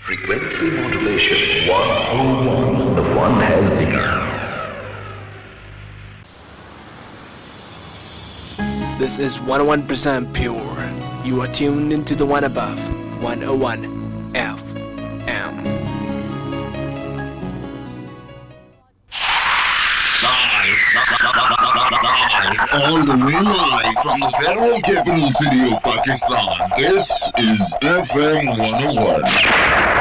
Frequency modulation 101, the one has begun. This is 101% pure. You are tuned into the one above, 101 FM. All the way live from the federal capital city of Pakistan. This is FM 101.